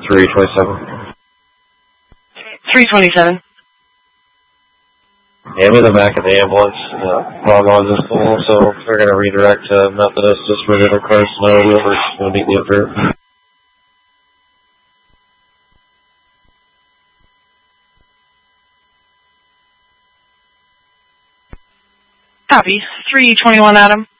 327. 327. Yeah, I'm in the back of the ambulance. Log on is full, so we're going to redirect to Methodist just for the cars to know whoever's going to meet me up here. Copy. 321, Adam.